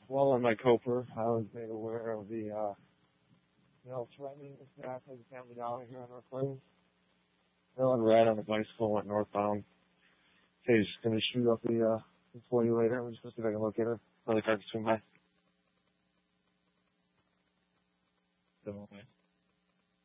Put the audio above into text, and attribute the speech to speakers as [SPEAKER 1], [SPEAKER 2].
[SPEAKER 1] while on my Coper, I was made aware of the, threatening attack of the family down here on North Plains. They're on red on the bicycle, went northbound. So he's going to shoot up the employee later. We're just going to see if I can locate her. Really hard to swim by.
[SPEAKER 2] So, okay.